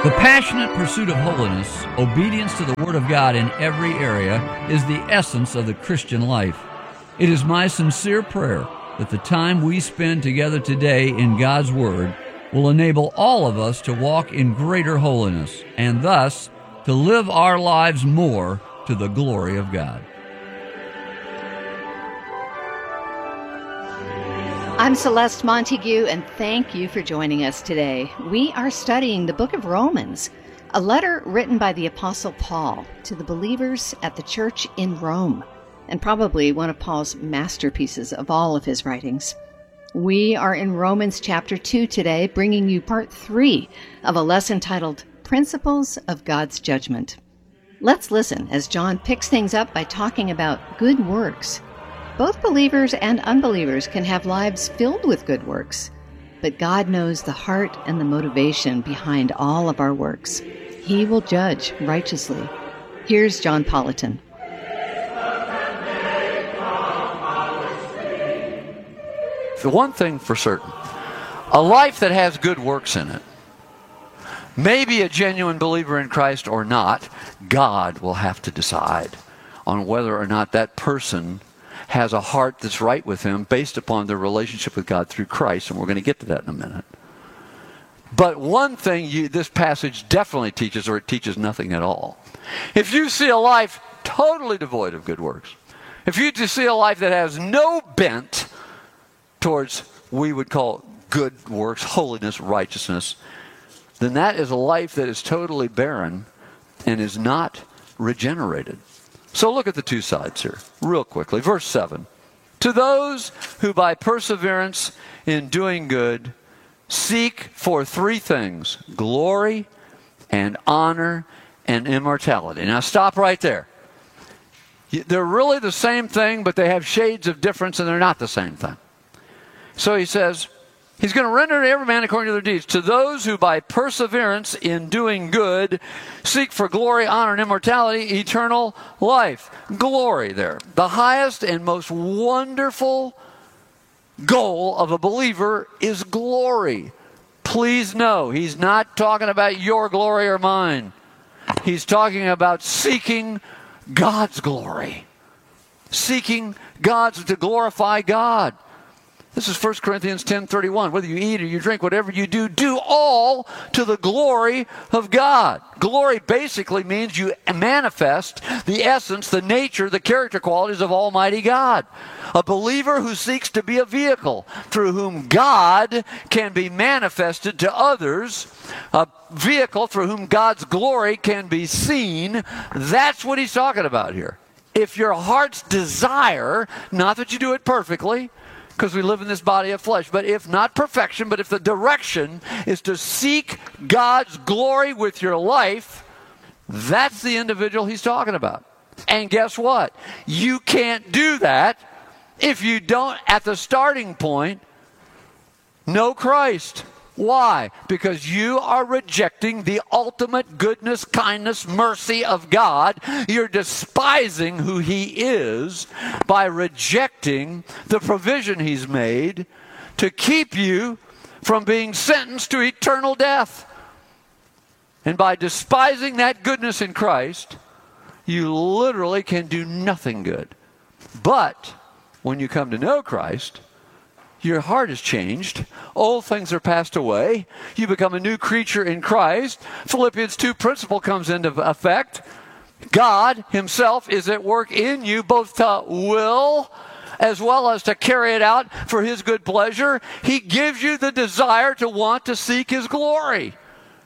The passionate pursuit of holiness, obedience to the Word of God in every area, is the essence of the Christian life. It is my sincere prayer that the time we spend together today in God's Word will enable all of us to walk in greater holiness and thus to live our lives more to the glory of God. I'm Celeste Montague, and thank you for joining us today. We are studying the book of Romans, a letter written by the Apostle Paul to the believers at the church in Rome, and probably one of Paul's masterpieces of all of his writings. We are in Romans chapter 2 today, bringing you part 3 of a lesson titled Principles of God's Judgment. Let's listen as John picks things up by talking about good works. Both believers and unbelievers can have lives filled with good works, but God knows the heart and the motivation behind all of our works. He will judge righteously. Here's John Politan. The one thing for certain, a life that has good works in it, maybe a genuine believer in Christ or not, God will have to decide on whether or not that person has a heart that's right with him based upon their relationship with God through Christ, and we're going to get to that in a minute. But one thing this passage definitely teaches, or it teaches nothing at all. If you see a life totally devoid of good works, if you just see a life that has no bent towards we would call good works, holiness, righteousness, then that is a life that is totally barren and is not regenerated. So look at the two sides here, real quickly. Verse 7. To those who by perseverance in doing good seek for three things: glory and honor and immortality. Now stop right there. They're really the same thing, but they have shades of difference, and they're not the same thing. So he says, he's going to render to every man according to their deeds. To those who by perseverance in doing good seek for glory, honor, and immortality, eternal life. Glory there. The highest and most wonderful goal of a believer is glory. Please know, he's not talking about your glory or mine. He's talking about seeking God's glory. Seeking to glorify God. This is 1 Corinthians 10:31. Whether you eat or you drink, whatever you do, do all to the glory of God. Glory basically means you manifest the essence, the nature, the character qualities of Almighty God. A believer who seeks to be a vehicle through whom God can be manifested to others, a vehicle through whom God's glory can be seen, that's what he's talking about here. If your heart's desire, not that you do it perfectly, because we live in this body of flesh, but if not perfection, but if the direction is to seek God's glory with your life, that's the individual he's talking about. And guess what? You can't do that if you don't, at the starting point, know Christ. Why? Because you are rejecting the ultimate goodness, kindness, mercy of God. You're despising who He is by rejecting the provision He's made to keep you from being sentenced to eternal death. And by despising that goodness in Christ, you literally can do nothing good. But when you come to know Christ, your heart is changed. Old things are passed away. You become a new creature in Christ. Philippians 2 principle comes into effect. God Himself is at work in you both to will as well as to carry it out for His good pleasure. He gives you the desire to want to seek His glory.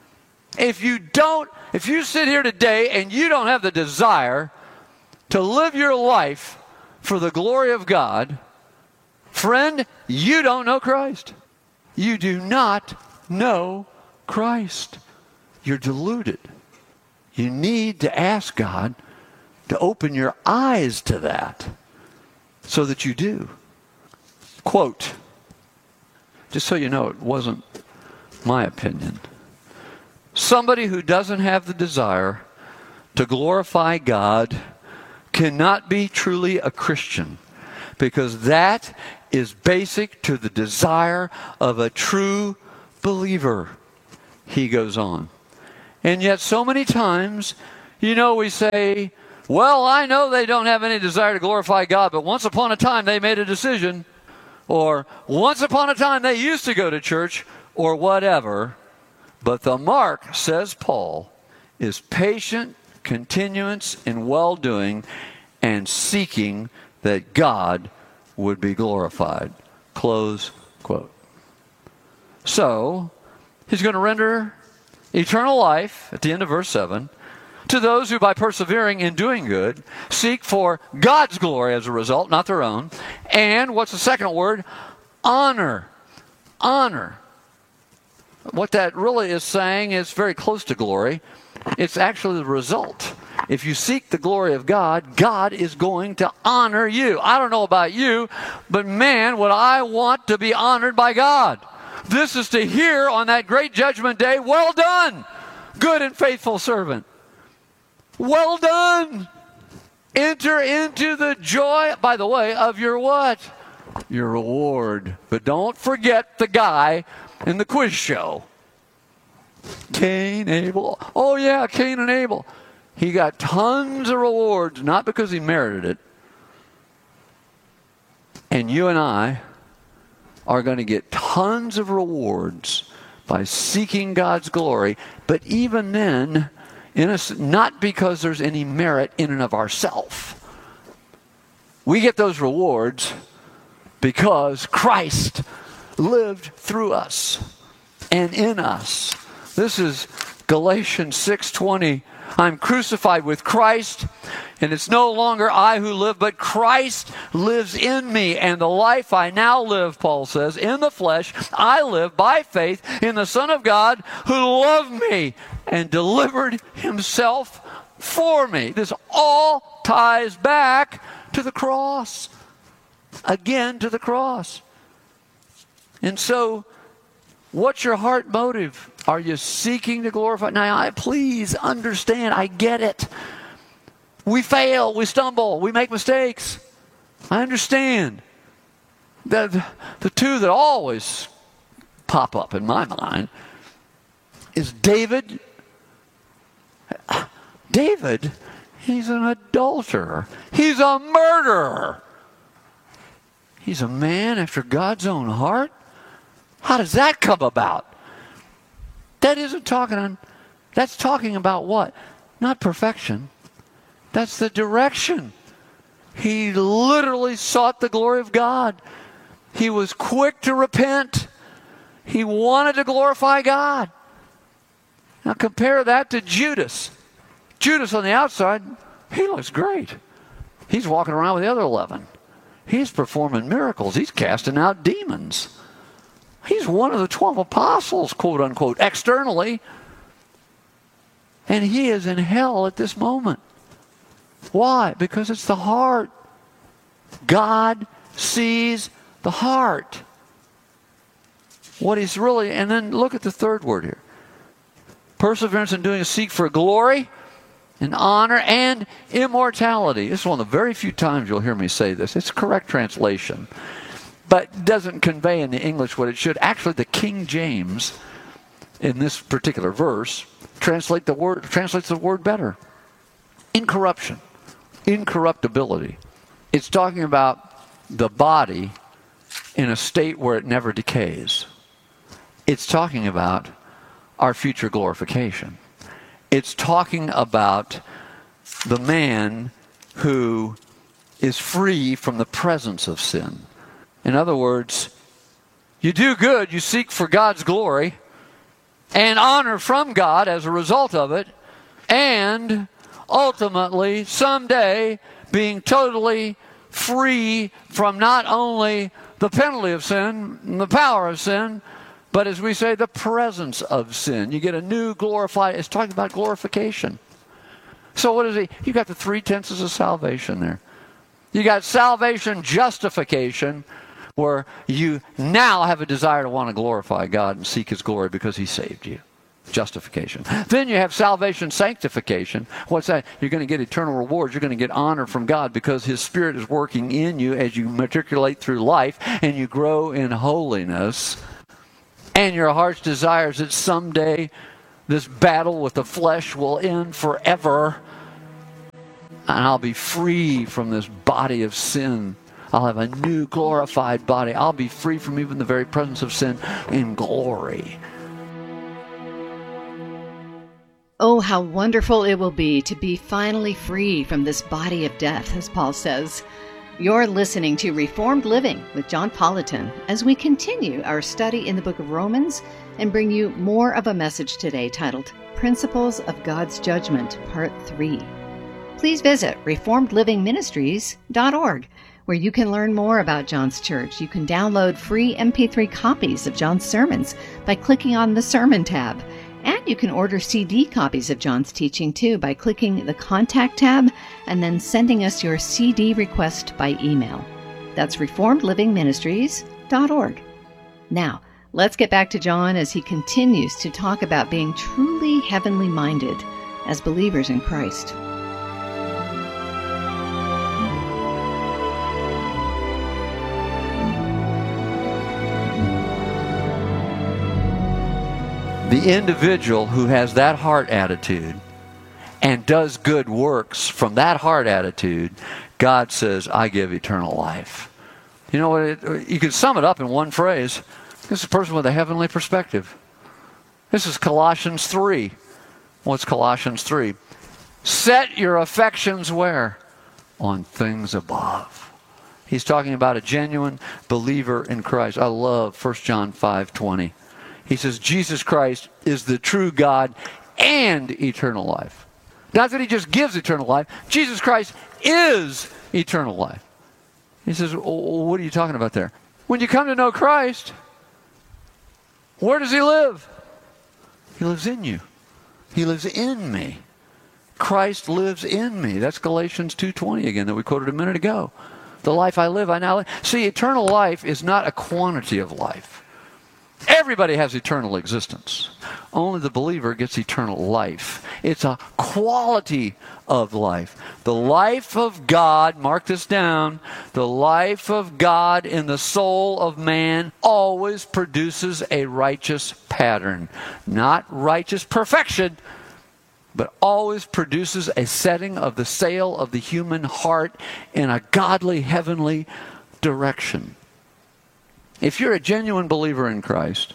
If you sit here today and you don't have the desire to live your life for the glory of God, friend, you don't know Christ. You do not know Christ. You're deluded. You need to ask God to open your eyes to that so that you do. Quote, just so you know, it wasn't my opinion. Somebody who doesn't have the desire to glorify God cannot be truly a Christian, because that is basic to the desire of a true believer. He goes on, And yet so many times, we say, well, I know they don't have any desire to glorify God, but once upon a time they made a decision, or once upon a time they used to go to church, or whatever. But the mark, says Paul, is patient continuance in well-doing and seeking that God would be glorified. Close quote. So, he's going to render eternal life, at the end of verse 7, to those who by persevering in doing good seek for God's glory as a result, not their own. And what's the second word? Honor. Honor. What that really is saying is very close to glory. It's actually the result. If you seek the glory of God, God is going to honor you. I don't know about you, but man, would I want to be honored by God. This is to hear on that great judgment day, well done, good and faithful servant. Well done. Enter into the joy, by the way, of your what? Your reward. But don't forget the guy in the quiz show. Cain, Abel. Oh yeah, Cain and Abel. He got tons of rewards, not because he merited it. And you and I are going to get tons of rewards by seeking God's glory. But even then, not because there's any merit in and of ourselves. We get those rewards because Christ lived through us and in us. This is Galatians 6:20. I'm crucified with Christ, and it's no longer I who live, but Christ lives in me. And the life I now live, Paul says, in the flesh, I live by faith in the Son of God who loved me and delivered himself for me. This all ties back to the cross. Again, to the cross. And so, what's your heart motive? Are you seeking to glorify? Now, please understand, I get it. We fail, we stumble, we make mistakes. I understand. The two that always pop up in my mind is David. David, he's an adulterer. He's a murderer. He's a man after God's own heart. How does that come about? That's talking about what? Not perfection. That's the direction. He literally sought the glory of God. He was quick to repent. He wanted to glorify God. Now compare that to Judas. Judas on the outside, he looks great. He's walking around with the other 11. He's performing miracles. He's casting out demons. He's one of the 12 apostles, quote unquote, externally. And he is in hell at this moment. Why? Because it's the heart. God sees the heart. What he's really, and then look at the third word here. Perseverance in doing, seek for glory and honor and immortality. This is one of the very few times you'll hear me say this. It's a correct translation, but doesn't convey in the English what it should. Actually, the King James, in this particular verse, translates the word better. Incorruption, incorruptibility. It's talking about the body in a state where it never decays. It's talking about our future glorification. It's talking about the man who is free from the presence of sin. In other words, you do good, you seek for God's glory and honor from God as a result of it, and ultimately, someday, being totally free from not only the penalty of sin and the power of sin, but as we say, the presence of sin. You get a new glorified, it's talking about glorification. So what is it? You got the 3 tenses of salvation there. You got salvation, justification, where you now have a desire to want to glorify God and seek his glory because he saved you. Justification. Then you have salvation, sanctification. What's that? You're going to get eternal rewards. You're going to get honor from God because his Spirit is working in you as you matriculate through life and you grow in holiness. And your heart's desire is that someday This battle with the flesh will end forever. And I'll be free from this body of sin. I'll have a new glorified body. I'll be free from even the very presence of sin in glory. Oh, how wonderful it will be to be finally free from this body of death, as Paul says. You're listening to Reformed Living with John Politan as we continue our study in the book of Romans and bring you more of a message today titled Principles of God's Judgment, Part 3. Please visit reformedlivingministries.org, where you can learn more about John's church. You can download free MP3 copies of John's sermons by clicking on the Sermon tab. And you can order CD copies of John's teaching too by clicking the Contact tab and then sending us your CD request by email. That's reformedlivingministries.org. Now, let's get back to John as he continues to talk about being truly heavenly minded as believers in Christ. The individual who has that heart attitude and does good works from that heart attitude, God says, I give eternal life. You know what? You can sum it up in one phrase. This is a person with a heavenly perspective. This is Colossians 3. What's Colossians 3? Set your affections where? On things above. He's talking about a genuine believer in Christ. I love 1 John 5:20. He says, Jesus Christ is the true God and eternal life. Not that he just gives eternal life. Jesus Christ is eternal life. He says, what are you talking about there? When you come to know Christ, where does he live? He lives in you. He lives in me. Christ lives in me. That's Galatians 2:20 again that we quoted a minute ago. The life I live, I now live. See, eternal life is not a quantity of life. Everybody has eternal existence. Only the believer gets eternal life. It's a quality of life. The life of God, mark this down, the life of God in the soul of man always produces a righteous pattern. Not righteous perfection, but always produces a setting of the sail of the human heart in a godly, heavenly direction. If you're a genuine believer in Christ,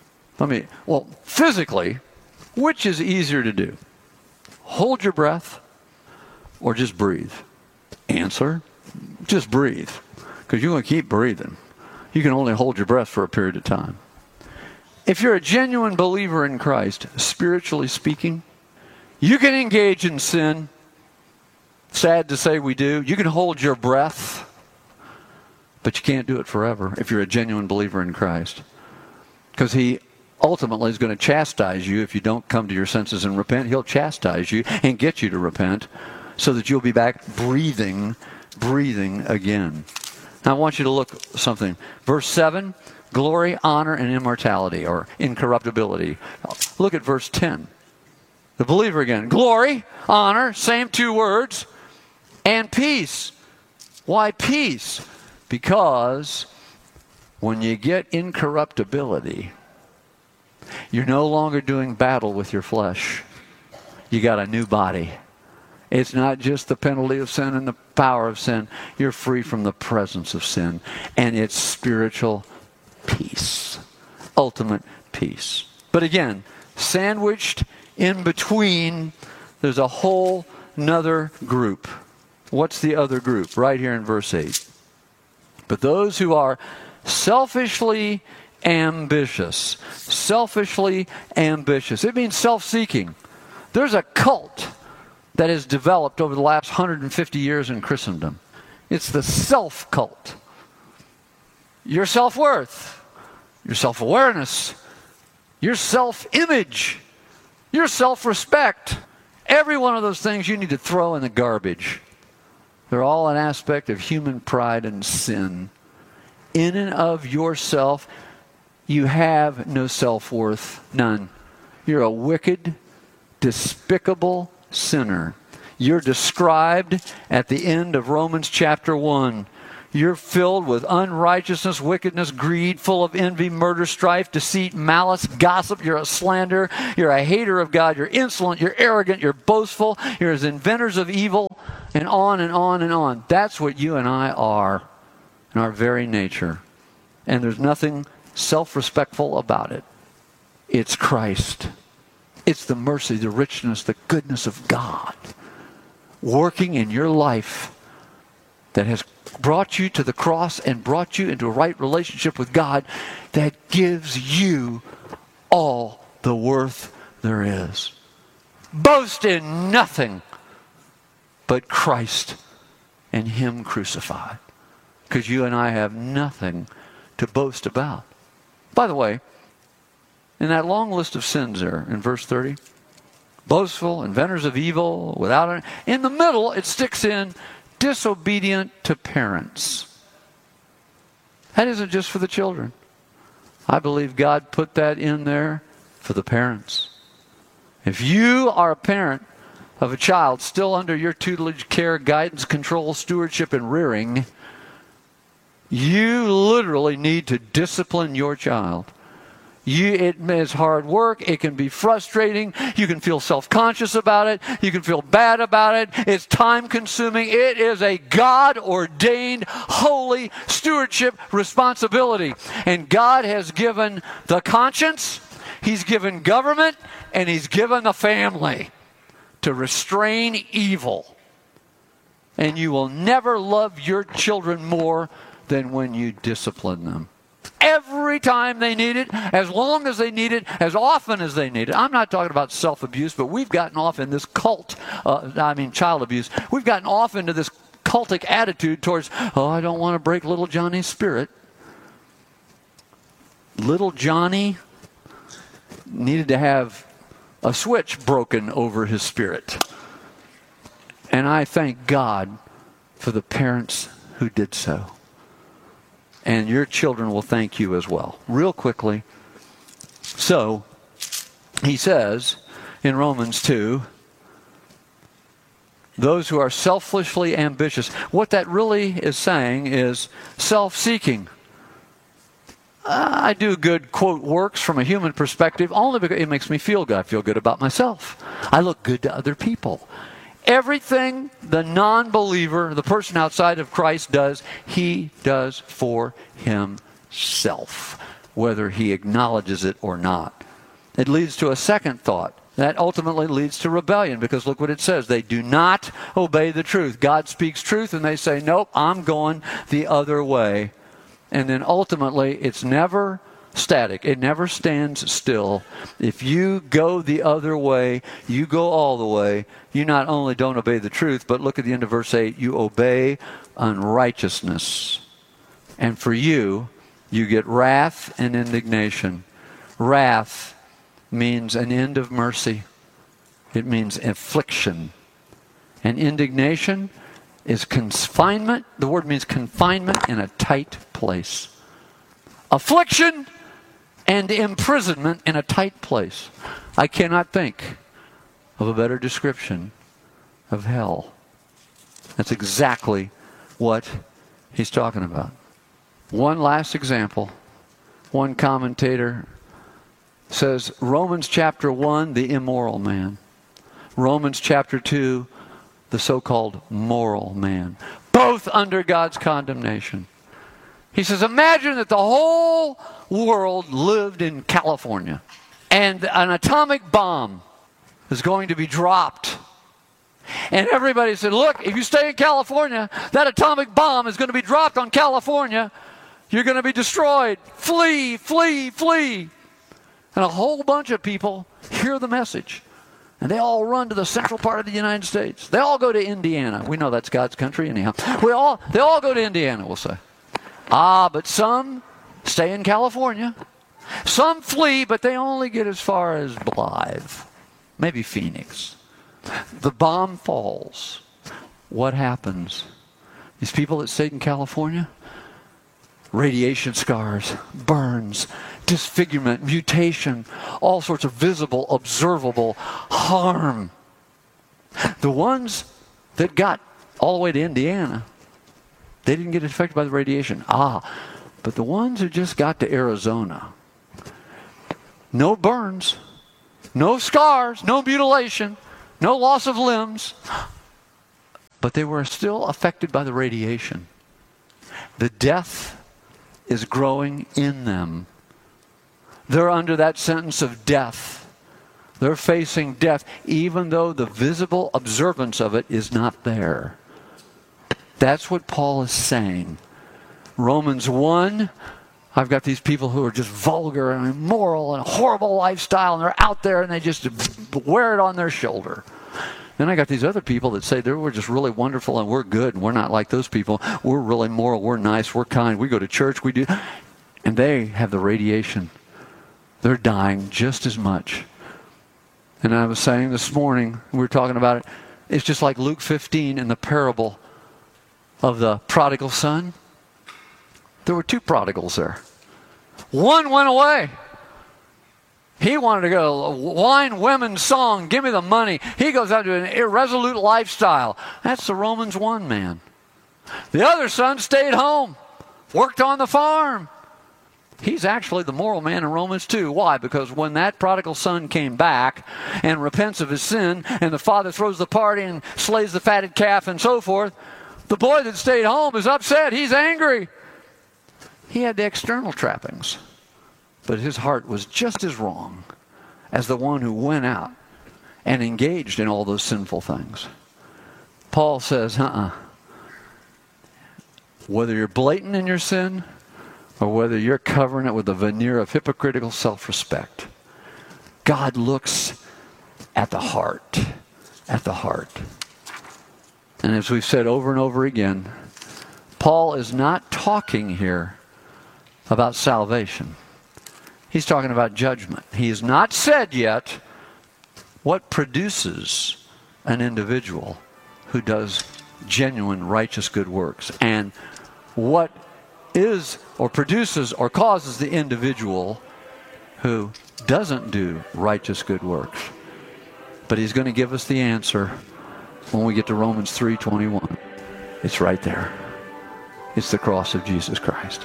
physically, which is easier to do? Hold your breath or just breathe? Answer, just breathe. Because you're going to keep breathing. You can only hold your breath for a period of time. If you're a genuine believer in Christ, spiritually speaking, you can engage in sin. Sad to say we do. You can hold your breath. But you can't do it forever if you're a genuine believer in Christ. Because he ultimately is going to chastise you if you don't come to your senses and repent. He'll chastise you and get you to repent so that you'll be back breathing again. Now I want you to look at something. Verse 7, glory, honor, and immortality, or incorruptibility. Look at verse 10. The believer again. Glory, honor, same two words, and peace. Why peace? Because when you get incorruptibility, you're no longer doing battle with your flesh. You got a new body. It's not just the penalty of sin and the power of sin. You're free from the presence of sin. And it's spiritual peace. Ultimate peace. But again, sandwiched in between, there's a whole nother group. What's the other group? Right here in verse 8. But those who are selfishly ambitious. Selfishly ambitious. It means self-seeking. There's a cult that has developed over the last 150 years in Christendom. It's the self-cult. Your self-worth, your self-awareness, your self-image, your self-respect. Every one of those things you need to throw in the garbage. They're all an aspect of human pride and sin. In and of yourself, you have no self-worth. None. You're a wicked, despicable sinner. You're described at the end of Romans chapter 1. You're filled with unrighteousness, wickedness, greed, full of envy, murder, strife, deceit, malice, gossip. You're a slanderer. You're a hater of God. You're insolent. You're arrogant. You're boastful. You're as inventors of evil, and on and on and on. That's what you and I are in our very nature. And there's nothing self-respectful about it. It's Christ. It's the mercy, the richness, the goodness of God working in your life that has brought you to the cross and brought you into a right relationship with God that gives you all the worth there is. Boast in nothing but Christ and Him crucified. Because you and I have nothing to boast about. By the way, in that long list of sins there in verse 30, boastful, inventors of evil, without it. In the middle, it sticks in disobedient to parents. That isn't just for the children. I believe God put that in there for the parents. If you are a parent of a child still under your tutelage, care, guidance, control, stewardship, and rearing, you literally need to discipline your child. It is hard work. It can be frustrating. You can feel self-conscious about it. You can feel bad about it. It's time-consuming. It is a God-ordained, holy stewardship responsibility. And God has given the conscience, He's given government, and He's given the family to restrain evil. And you will never love your children more than when you discipline them. Every time they need it, as long as they need it, as often as they need it. I'm not talking about self-abuse, but we've gotten off in this child abuse. We've gotten off into this cultic attitude towards, I don't want to break little Johnny's spirit. Little Johnny needed to have a switch broken over his spirit. And I thank God for the parents who did so. And your children will thank you as well. Real quickly. So, he says in Romans 2, those who are selfishly ambitious. What that really is saying is self-seeking. I do good, quote, works from a human perspective only because it makes me feel good. I feel good about myself. I look good to other people. Everything the non-believer, the person outside of Christ does, he does for himself, whether he acknowledges it or not. It leads to a second thought. That ultimately leads to rebellion, because look what it says. They do not obey the truth. God speaks truth and they say, nope, I'm going the other way. And then ultimately, it's never static. It never stands still. If you go the other way, you go all the way. You not only don't obey the truth, but look at the end of verse 8. You obey unrighteousness. And for you, you get wrath and indignation. Wrath means an end of mercy. It means affliction. And indignation is confinement. The word means confinement in a tight place. Affliction and imprisonment in a tight place. I cannot think of a better description of hell. That's exactly what he's talking about. One last example. One commentator says Romans chapter 1, the immoral man. Romans chapter 2, the so-called moral man. Both under God's condemnation. He says, imagine that the whole world lived in California and an atomic bomb is going to be dropped. And everybody said, look, if you stay in California, that atomic bomb is going to be dropped on California. You're going to be destroyed. Flee, flee, flee. And a whole bunch of people hear the message. And they all run to the central part of the United States. They all go to Indiana. We know that's God's country anyhow. They all go to Indiana, we'll say. But some stay in California. Some flee, but they only get as far as Blythe. Maybe Phoenix. The bomb falls. What happens? These people that stayed in California, radiation scars, burns, disfigurement, mutation, all sorts of visible, observable harm. The ones that got all the way to Indiana, They didn't get affected by the radiation. But the ones who just got to Arizona, no burns, no scars, no mutilation, no loss of limbs, but they were still affected by the radiation. The death is growing in them. They're under that sentence of death. They're facing death, even though the visible observance of it is not there. That's what Paul is saying. Romans 1, I've got these people who are just vulgar and immoral and a horrible lifestyle, and they're out there and they just wear it on their shoulder. Then I got these other people that say we're just really wonderful and we're good and we're not like those people. We're really moral, we're nice, we're kind, we go to church, we do. And they have the radiation. They're dying just as much. And I was saying this morning, we were talking about it, it's just like Luke 15 in the parable of the prodigal son. There were two prodigals there. One went away. He wanted to go wine, women, song, give me the money. He goes out to an irresolute lifestyle. That's the Romans 1 man. The other son stayed home, worked on the farm. He's actually the moral man in Romans 2. Why? Because when that prodigal son came back and repents of his sin, and the father throws the party and slays the fatted calf and so forth, the boy that stayed home is upset. He's angry. He had the external trappings, but his heart was just as wrong as the one who went out and engaged in all those sinful things. Paul says, whether you're blatant in your sin or whether you're covering it with a veneer of hypocritical self-respect, God looks at the heart, at the heart. And as we've said over and over again, Paul is not talking here about salvation. He's talking about judgment. He has not said yet what produces an individual who does genuine righteous good works, and what is or produces or causes the individual who doesn't do righteous good works. But he's going to give us the answer when we get to Romans 3:21. It's right there. It's the cross of Jesus Christ.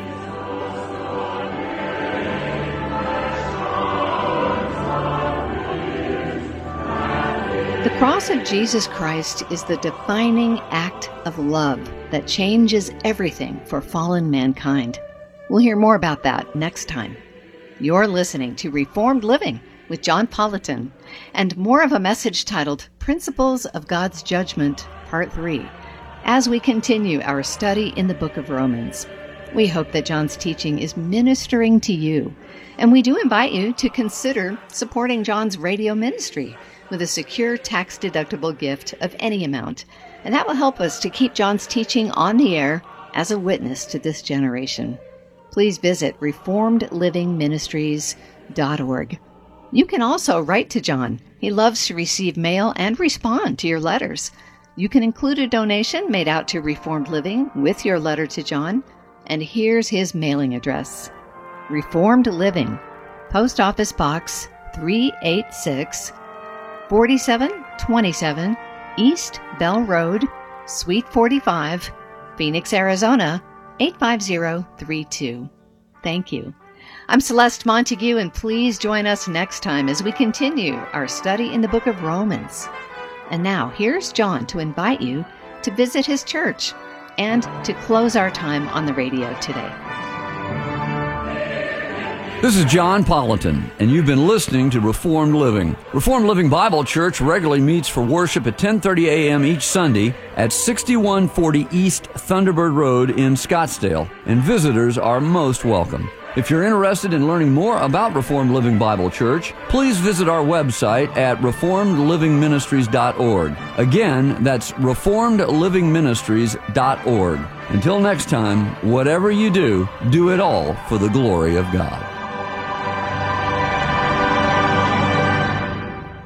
The cross of Jesus Christ is the defining act of love that changes everything for fallen mankind. We'll hear more about that next time. You're listening to Reformed Living with John Politan, and more of a message titled Principles of God's Judgment, Part 3, as we continue our study in the book of Romans. We hope that John's teaching is ministering to you, and we do invite you to consider supporting John's radio ministry with a secure tax-deductible gift of any amount, and that will help us to keep John's teaching on the air as a witness to this generation. Please visit reformedlivingministries.org. You can also write to John. He loves to receive mail and respond to your letters. You can include a donation made out to Reformed Living with your letter to John, and here's his mailing address. Reformed Living, Post Office Box 386, 4727 East Bell Road, Suite 45, Phoenix, Arizona, 85032. Thank you. I'm Celeste Montague, and please join us next time as we continue our study in the book of Romans. And now, here's John to invite you to visit his church and to close our time on the radio today. This is John Politan, and you've been listening to Reformed Living. Reformed Living Bible Church regularly meets for worship at 10:30 a.m. each Sunday at 6140 East Thunderbird Road in Scottsdale, and visitors are most welcome. If you're interested in learning more about Reformed Living Bible Church, please visit our website at reformedlivingministries.org. Again, that's reformedlivingministries.org. Until next time, whatever you do, do it all for the glory of God.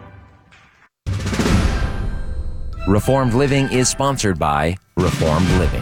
Reformed Living is sponsored by Reformed Living.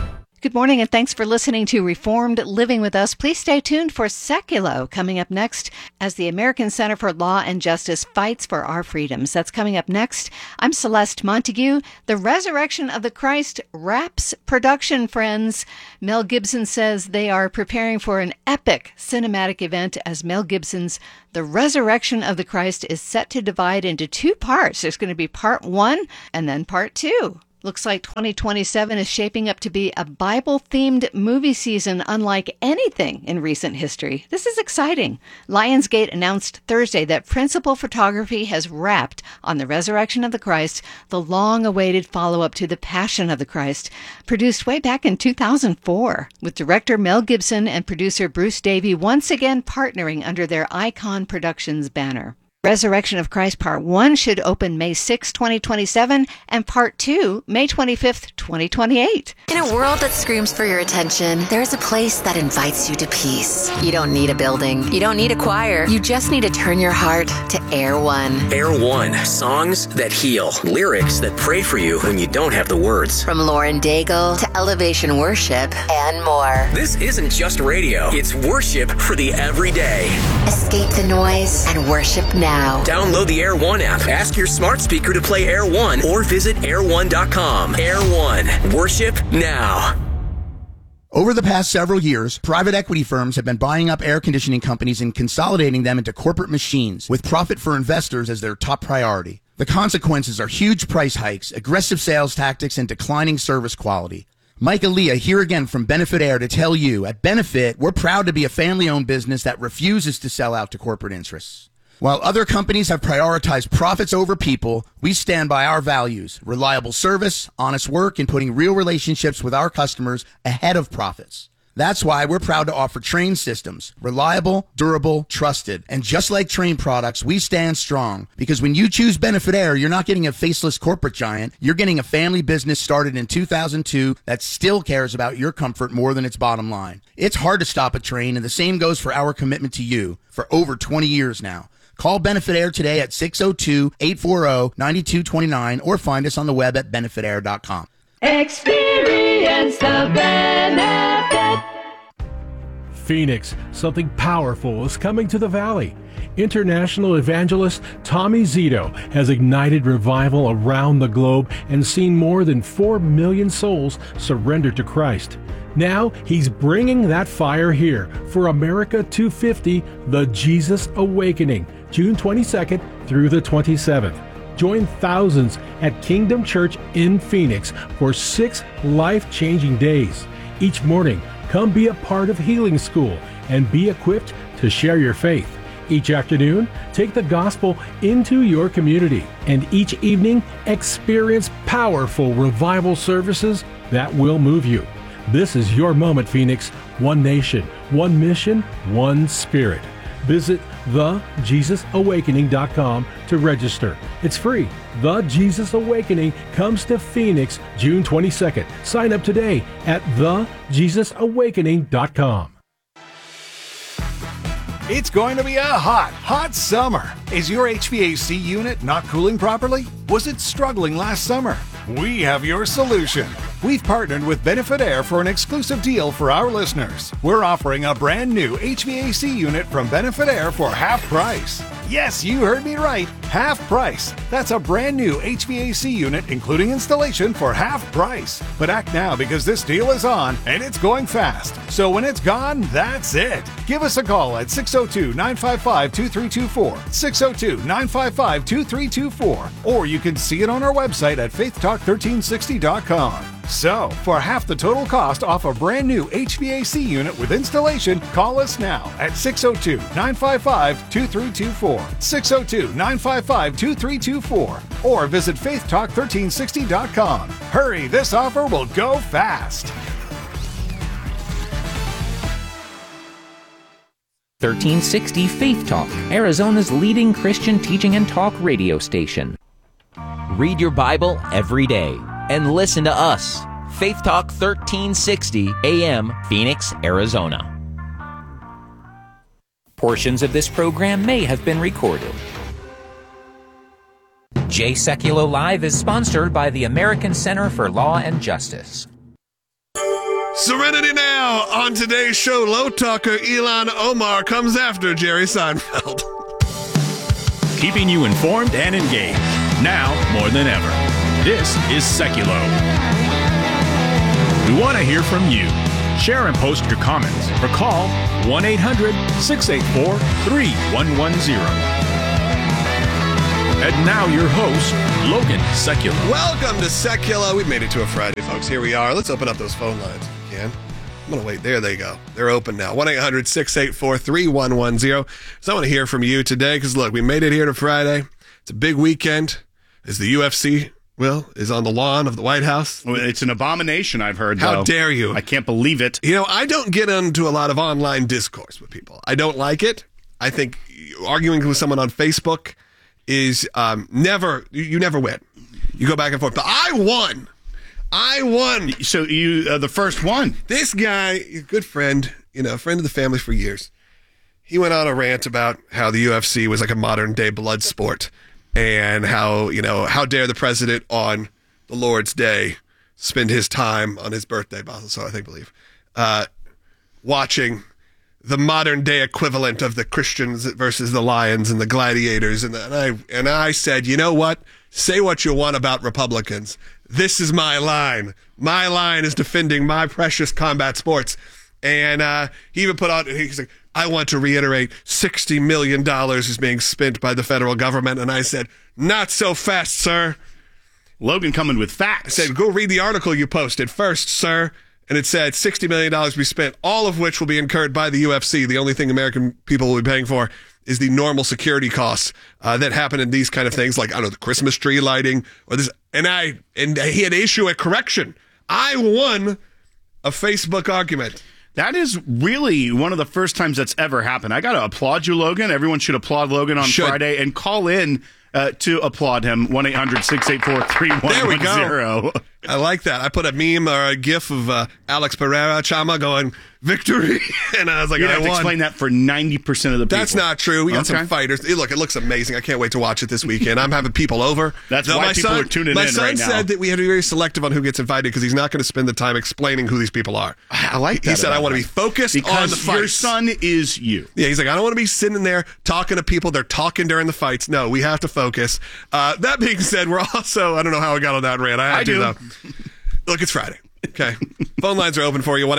Good morning, and thanks for listening to Reformed Living with us. Please stay tuned for Seculo coming up next as the American Center for Law and Justice fights for our freedoms. That's coming up next. I'm Celeste Montague. The Resurrection of the Christ wraps production, friends. Mel Gibson says they are preparing for an epic cinematic event as Mel Gibson's The Resurrection of the Christ is set to divide into two parts. There's going to be part 1 and then part 2. Looks like 2027 is shaping up to be a Bible-themed movie season unlike anything in recent history. This is exciting. Lionsgate announced Thursday that principal photography has wrapped on The Resurrection of the Christ, the long-awaited follow-up to The Passion of the Christ, produced way back in 2004, with director Mel Gibson and producer Bruce Davey once again partnering under their Icon Productions banner. Resurrection of Christ Part 1 should open May 6, 2027, and Part 2, May 25th, 2028. In a world that screams for your attention, there's a place that invites you to peace. You don't need a building. You don't need a choir. You just need to turn your heart to Air One. Air One, songs that heal, lyrics that pray for you when you don't have the words. From Lauren Daigle to Elevation Worship and more. This isn't just radio. It's worship for the everyday. Escape the noise and worship now. Download the Air One app, ask your smart speaker to play Air One, or visit air1.com. Air One, worship now. Over the past several years, private equity firms have been buying up air conditioning companies and consolidating them into corporate machines, with profit for investors as their top priority. The consequences are huge price hikes, aggressive sales tactics, and declining service quality. Mike Aaliyah here again from Benefit Air to tell you, at Benefit, we're proud to be a family-owned business that refuses to sell out to corporate interests. While other companies have prioritized profits over people, we stand by our values: reliable service, honest work, and putting real relationships with our customers ahead of profits. That's why we're proud to offer Trane systems. Reliable, durable, trusted. And just like Trane products, we stand strong. Because when you choose Benefit Air, you're not getting a faceless corporate giant. You're getting a family business started in 2002 that still cares about your comfort more than its bottom line. It's hard to stop a Trane, and the same goes for our commitment to you for over 20 years now. Call Benefit Air today at 602-840-9229 or find us on the web at benefitair.com. Experience the benefit. Phoenix, something powerful is coming to the Valley. International evangelist Tommy Zito has ignited revival around the globe and seen more than 4 million souls surrender to Christ. Now he's bringing that fire here for America 250, the Jesus Awakening, June 22nd through the 27th. Join thousands at Kingdom Church in Phoenix for 6 life-changing days. Each morning, come be a part of Healing School and be equipped to share your faith. Each afternoon, take the gospel into your community, and each evening, experience powerful revival services that will move you. This is your moment, Phoenix. One nation, one mission, one spirit. Visit thejesusawakening.com to register. It's free. The Jesus Awakening comes to Phoenix June 22nd. Sign up today at thejesusawakening.com. It's going to be a hot summer. Is your HVAC unit not cooling properly? Was it struggling last summer? We have your solution. We've partnered with Benefit Air for an exclusive deal for our listeners. We're offering a brand new HVAC unit from Benefit Air for half price. Yes, you heard me right. Half price. That's a brand new HVAC unit, including installation, for half price. But act now because this deal is on and it's going fast. So when it's gone, that's it. Give us a call at 602-955-2324. 602-955-2324. Or you can see it on our website at faithtalk1360.com. So, for half the total cost off a brand new HVAC unit with installation, call us now at 602-955-2324. 602-955-2324. Or visit faithtalk1360.com. Hurry, this offer will go fast. 1360 Faith Talk, Arizona's leading Christian teaching and talk radio station. Read your Bible every day and listen to us. Faith Talk 1360 AM, Phoenix, Arizona. Portions of this program may have been recorded. J Seculo Live is sponsored by the American Center for Law and Justice. Serenity now. On today's show, low talker Ilhan Omar comes after Jerry Seinfeld. Keeping you informed and engaged. Now more than ever. This is Seculo. We want to hear from you. Share and post your comments or call 1-800-684-3110. And now your host, Logan Seculo. Welcome to Seculo. We've made it to a Friday, folks. Here we are. Let's open up those phone lines if we can. I'm going to wait. There they go. They're open now. 1-800-684-3110. So I want to hear from you today because, look, we made it here to Friday. It's a big weekend as the UFC, is on the lawn of the White House. Well, it's an abomination, I've heard, How dare you? I can't believe it. You know, I don't get into a lot of online discourse with people. I don't like it. I think arguing with someone on Facebook is never win. You go back and forth. But I won. So you the first one. This guy, good friend, friend of the family for years. He went on a rant about how the UFC was like a modern day blood sport and how dare the president on the Lord's Day spend his time on his birthday, so I believe, watching the modern day equivalent of the Christians versus the Lions and the Gladiators. And I said, you know what? Say what you want about Republicans. This is my line. My line is defending my precious combat sports. And he even put out, he's like, I want to reiterate, $60 million is being spent by the federal government. And I said, not so fast, sir. Logan coming with facts. I said, go read the article you posted first, sir. And it said $60 million to be spent, all of which will be incurred by the UFC. The only thing American people will be paying for is the normal security costs that happen in these kind of things, like, I don't know, the Christmas tree lighting or this. And he had to issue a correction. I won a Facebook argument. That is really one of the first times that's ever happened. I got to applaud you, Logan. Everyone should applaud Logan on Friday and call in to applaud him. 1-800-684-3110. There we go. I like that. I put a meme or a gif of Alex Pereira Chama going, victory. And I was like, you have to explain that for 90% of the people. That's not true. We got some fighters. Look, it looks amazing. I can't wait to watch it this weekend. I'm having people over. That's why people are tuning in right now. My son said that we had to be very selective on who gets invited because he's not going to spend the time explaining who these people are. I like that. He said, I want to be focused on the fights. Your son is you. Yeah, he's like, I don't want to be sitting there talking to people. They're talking during the fights. No, we have to focus. That being said, we're also, I don't know how I got on that rant. I do, though. Look, it's Friday. Okay. Phone lines are open for you,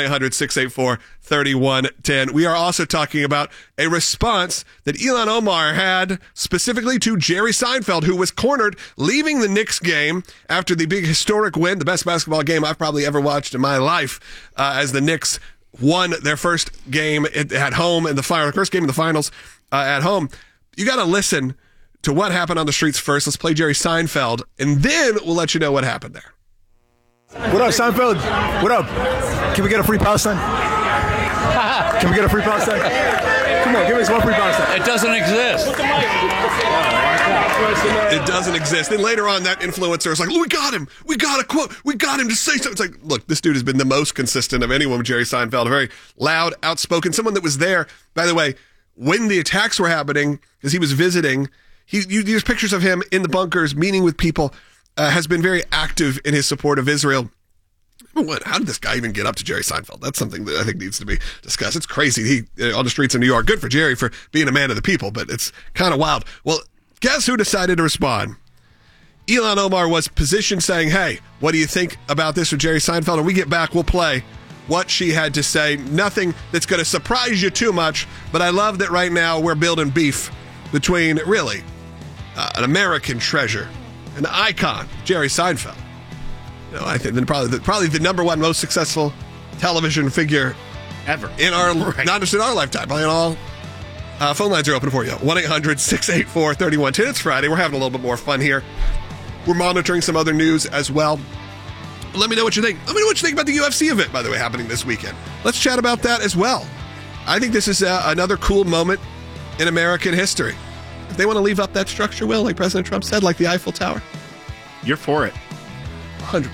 1-800-684-3110. We are also talking about a response that Ilhan Omar had specifically to Jerry Seinfeld, who was cornered leaving the Knicks game after the big historic win, the best basketball game I've probably ever watched in my life, as the Knicks won their first game at home in the first game in the finals at home. You got to listen to what happened on the streets first. Let's play Jerry Seinfeld, and then we'll let you know what happened there. What up, Seinfeld? What up? Can we get a free Palestine? Can we get a free Palestine? Come on, give us one free Palestine. It doesn't exist. It doesn't exist. And later on, that influencer is like, we got him. We got a quote. We got him to say something. It's like, look, this dude has been the most consistent of anyone with Jerry Seinfeld. Very loud, outspoken. Someone that was there, by the way, when the attacks were happening, because he was visiting, there's pictures of him in the bunkers, meeting with people. Has been very active in his support of Israel. How did this guy even get up to Jerry Seinfeld? That's something that I think needs to be discussed. It's crazy. He on the streets of New York. Good for Jerry for being a man of the people, but it's kind of wild. Well, guess who decided to respond? Ilhan Omar was positioned saying, hey, what do you think about this with Jerry Seinfeld? And we get back, we'll play what she had to say. Nothing that's going to surprise you too much, but I love that right now we're building beef between, really, an American treasure, an icon, Jerry Seinfeld. I think probably the number one most successful television figure ever in our not just in our lifetime, but in all. Phone lines are open for you. 1-800-684-3110. It's Friday. We're having a little bit more fun here. We're monitoring some other news as well. Let me know what you think. Let me know what you think about the UFC event, by the way, happening this weekend. Let's chat about that as well. I think this is another cool moment in American history. If they want to leave up that structure, like President Trump said, like the Eiffel Tower. You're for it. 100%.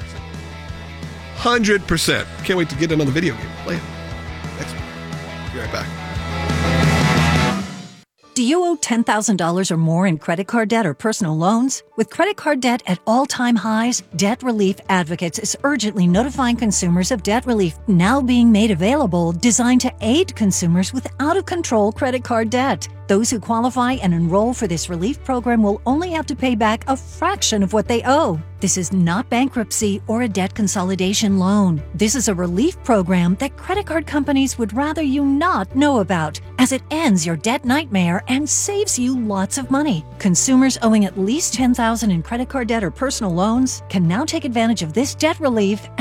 100%. Can't wait to get in on the video game. Play it. Next week. Be right back. Do you owe $10,000 or more in credit card debt or personal loans? With credit card debt at all-time highs, Debt Relief Advocates is urgently notifying consumers of debt relief now being made available, designed to aid consumers with out-of-control credit card debt. Those who qualify and enroll for this relief program will only have to pay back a fraction of what they owe. This is not bankruptcy or a debt consolidation loan. This is a relief program that credit card companies would rather you not know about, as it ends your debt nightmare and saves you lots of money. Consumers owing at least $10,000 in credit card debt or personal loans can now take advantage of this debt relief